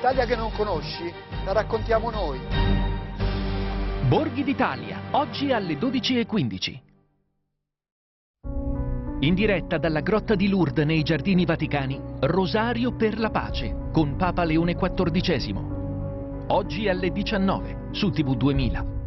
L'Italia che non conosci, la raccontiamo noi. Borghi d'Italia, oggi alle 12:15. In diretta dalla Grotta di Lourdes nei Giardini Vaticani, Rosario per la pace con Papa Leone XIV. Oggi alle 19 su TV 2000.